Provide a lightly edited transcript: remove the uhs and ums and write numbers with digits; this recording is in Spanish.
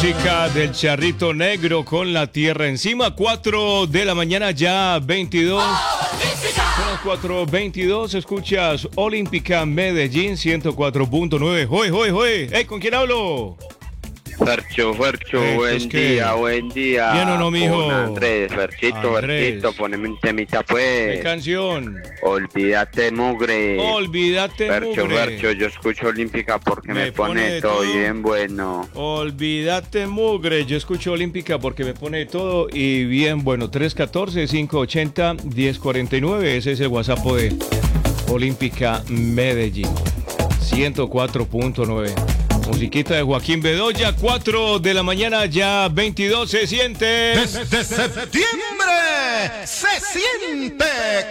música del Charrito Negro con La Tierra Encima. 4 de la mañana, ya 22. Son las 4:22. Escuchas Olímpica Medellín 104.9. ¡Joe, joe, joe! ¡Hey! ¿Con quién hablo? Fercho, buen día. ¿Bien o no, mijo? Con Andrés, Ferchito, poneme un temita, pues. ¿Qué canción? Olvídate, mugre. Olvídate, mugre. Fercho, yo escucho Olímpica porque me pone todo bien bueno. Olvídate, mugre. Yo escucho Olímpica porque me pone todo y bien bueno. 314-580-1049. Ese es el WhatsApp de Olímpica Medellín. 104.9. Musiquita de Joaquín Bedoya, 4 de la mañana, ya 22, se siente. Desde septiembre se siente